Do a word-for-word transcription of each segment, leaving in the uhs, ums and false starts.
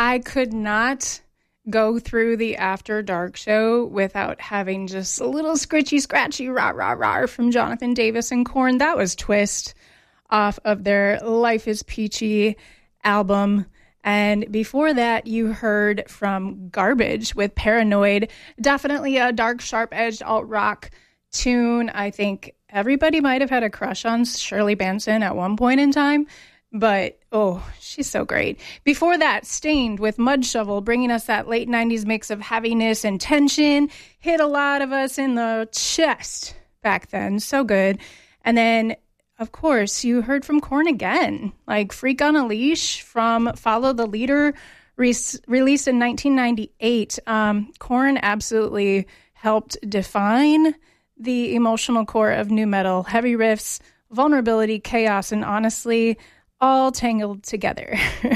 I could not go through the After Dark show without having just a little scritchy, scratchy, rah, rah, rah from Jonathan Davis and Korn. That was Twist off of their Life is Peachy album. And before that, you heard from Garbage with Paranoid. Definitely a dark, sharp-edged alt-rock tune. I think everybody might have had a crush on Shirley Manson at one point in time. But, oh, she's so great. Before that, Stained with Mud Shovel, bringing us that late nineties mix of heaviness and tension. Hit a lot of us in the chest back then. So good. And then, of course, you heard from Korn again. Like Freak on a Leash from Follow the Leader, re- released in nineteen ninety-eight. Um, Korn absolutely helped define the emotional core of nu metal. Heavy riffs, vulnerability, chaos, and honestly, all tangled together.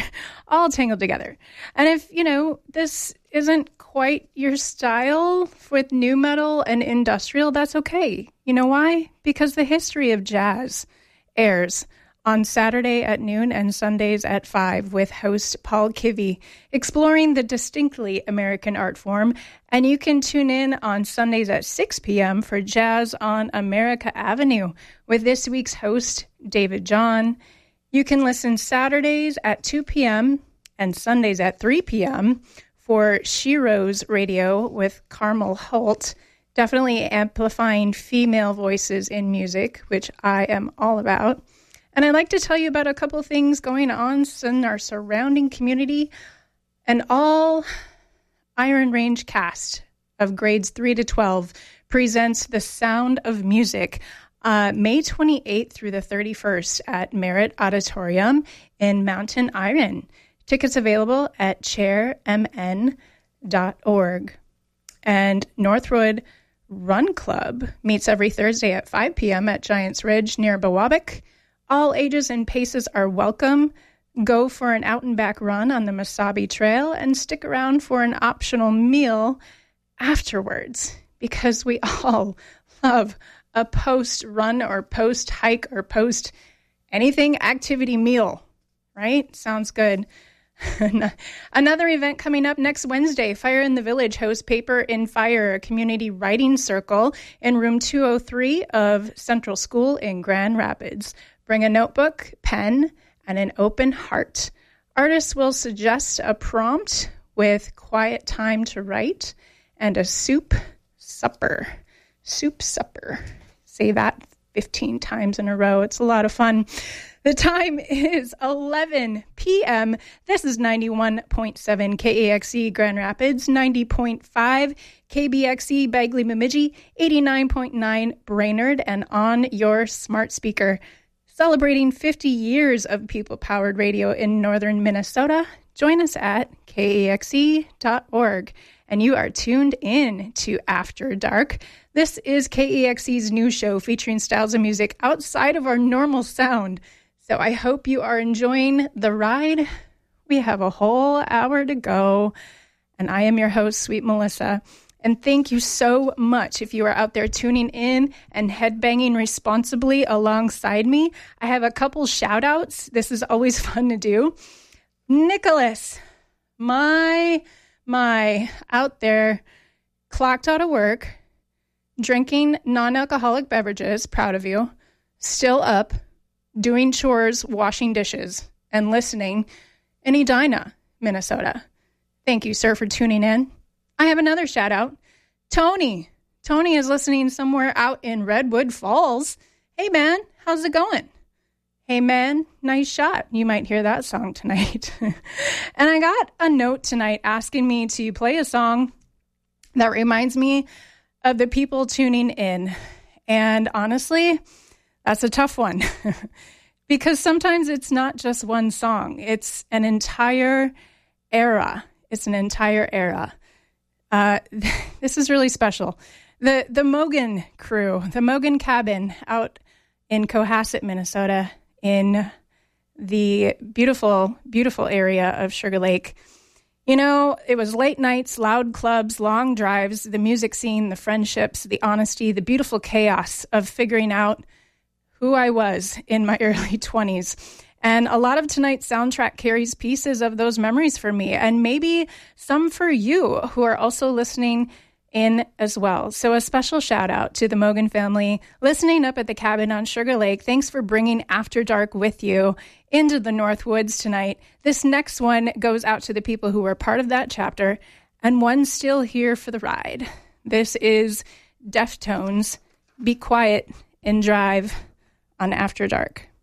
all tangled together. And if, you know, this isn't quite your style with nu metal and industrial, that's okay. You know why? Because the history of jazz airs on Saturday at noon and Sundays at five with host Paul Kivy, exploring the distinctly American art form. And you can tune in on Sundays at six p.m. for Jazz on America Avenue with this week's host, David John. You can listen Saturdays at two p.m. and Sundays at three p.m. for Shiro's Radio with Carmel Holt, definitely amplifying female voices in music, which I am all about. And I'd like to tell you about a couple of things going on in our surrounding community. And all Iron Range cast of grades three to twelve presents The Sound of Music, Uh, May twenty-eighth through the thirty-first at Merritt Auditorium in Mountain Iron. Tickets available at chair m n dot org. And Northwood Run Club meets every Thursday at five p.m. at Giants Ridge near Biwabik. All ages and paces are welcome. Go for an out and back run on the Mesabi Trail and stick around for an optional meal afterwards, because we all love a post-run or post-hike or post-anything activity meal, right? Sounds good. Another event coming up next Wednesday, Fire in the Village hosts Paper in Fire, a community writing circle in room two oh three of Central School in Grand Rapids. Bring a notebook, pen, and an open heart. Artists will suggest a prompt with quiet time to write and a soup supper. Soup supper. Say that fifteen times in a row. It's a lot of fun. The time is eleven p.m. This is ninety-one point seven K A X E Grand Rapids, ninety point five K B X E Bagley Bemidji, eighty-nine point nine Brainerd, and on your smart speaker. Celebrating fifty years of people-powered radio in northern Minnesota, join us at K A X E dot org. And you are tuned in to After Dark. This is K E X E's new show featuring styles of music outside of our normal sound. So I hope you are enjoying the ride. We have a whole hour to go. And I am your host, Sweet Melissa. And thank you so much if you are out there tuning in and headbanging responsibly alongside me. I have a couple shout outs. This is always fun to do. Nicholas, my, my, out there, clocked out of work, drinking non-alcoholic beverages, proud of you, still up, doing chores, washing dishes, and listening in Edina, Minnesota. Thank you, sir, for tuning in. I have another shout out. Tony. Tony is listening somewhere out in Redwood Falls. Hey, man, how's it going? Hey, man, nice shot. You might hear that song tonight. And I got a note tonight asking me to play a song that reminds me of the people tuning in. And honestly, that's a tough one. Because sometimes it's not just one song. It's an entire era. It's an entire era. Uh, this is really special. The the Mogan crew, the Mogan Cabin out in Cohasset, Minnesota, in the beautiful, beautiful area of Sugar Lake. You know, it was late nights, loud clubs, long drives, the music scene, the friendships, the honesty, the beautiful chaos of figuring out who I was in my early twenties. And a lot of tonight's soundtrack carries pieces of those memories for me, and maybe some for you who are also listening in as well. So a special shout out to the Mogan family listening up at the cabin on Sugar Lake. Thanks for bringing After Dark with you into the North Woods tonight. This next one goes out to the people who were part of that chapter and one still here for the ride. This is Deftones, Be Quiet and Drive on After Dark.